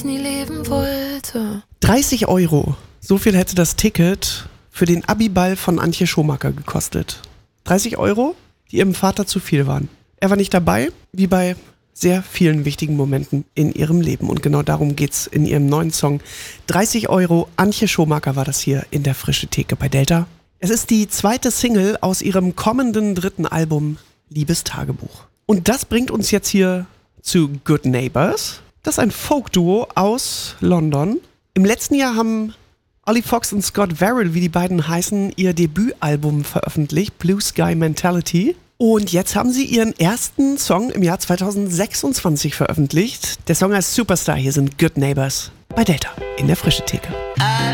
nie leben wollte. 30 €. So viel hätte das Ticket für den Abiball von Antje Schumacher gekostet. 30 €, die ihrem Vater zu viel waren. Er war nicht dabei, wie bei sehr vielen wichtigen Momenten in ihrem Leben. Und genau darum geht's in ihrem neuen Song. 30 €, Antje Schumacher war das hier in der Frische Theke bei Delta. Es ist die zweite Single aus ihrem kommenden 3. Album Liebestagebuch. Und das bringt uns jetzt hier zu Good Neighbors. Das ist ein Folk-Duo aus London. Im letzten Jahr haben Ollie Fox und Scott Verrill, wie die beiden heißen, ihr Debütalbum veröffentlicht, Blue Sky Mentality. Und jetzt haben sie ihren ersten Song im Jahr 2026 veröffentlicht. Der Song heißt Superstar. Hier sind Good Neighbors bei Delta in der Frische Theke.